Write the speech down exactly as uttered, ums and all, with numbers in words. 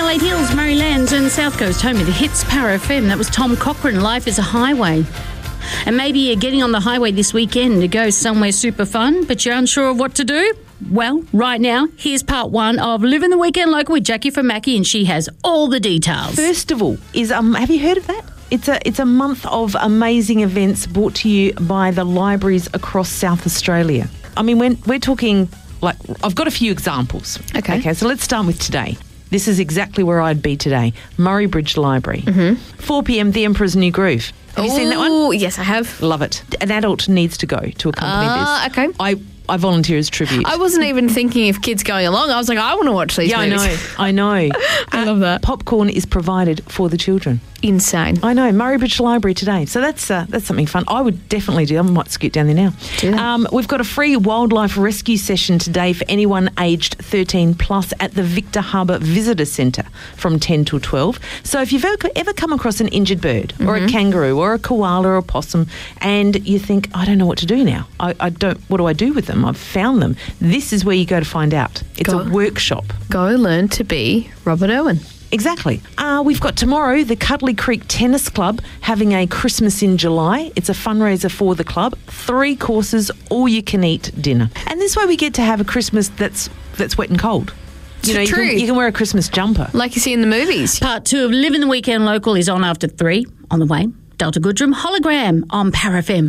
Adelaide Hills, Marylands and South Coast, home of the hits Power F M. That was Tom Cochrane, Life is a Highway. And maybe you're getting on the highway this weekend to go somewhere super fun, but you're unsure of what to do? Well, right now, here's part one of Living the Weekend Local with Jackie from Mackie, and she has all the details. First of all, is um, have you heard of that? It's a it's a month of amazing events brought to you by the libraries across South Australia. I mean, when we're talking, like, I've got a few examples. Okay. Okay, so let's start with today. This is exactly where I'd be today. Murray Bridge Library. Mm-hmm. four p.m, The Emperor's New Groove. Have you seen that one? Oh, yes, I have. Love it. An adult needs to go to accompany Ah, this. okay. I, I volunteer as tribute. I wasn't even thinking of kids going along. I was like, I want to watch these yeah, movies. I know. I know. I love that. Popcorn is provided for the children. Insane. I know, Murray Bridge Library today. So that's uh, that's something fun. I would definitely do. I might scoot down there now. Do that. Um, we've got a free wildlife rescue session today for anyone aged thirteen plus at the Victor Harbour Visitor Centre from ten till twelve. So if you've ever, ever come across an injured bird or Mm-hmm. a kangaroo or a koala or a possum and you think, I don't know what to do now. I, I don't, what do I do with them? I've found them. This is where you go to find out. It's Go. a workshop. Go learn to be Robert Owen. Exactly. Uh, we've got tomorrow the Cuddly Creek Tennis Club having a Christmas in July. It's a fundraiser for the club. Three courses, all you can eat dinner. And this way we get to have a Christmas that's that's wet and cold. You know, you True. can, you can wear a Christmas jumper. Like you see in the movies. Part two of Living the Weekend Local is on after three. On the way, Delta Goodrum Hologram on Power F M.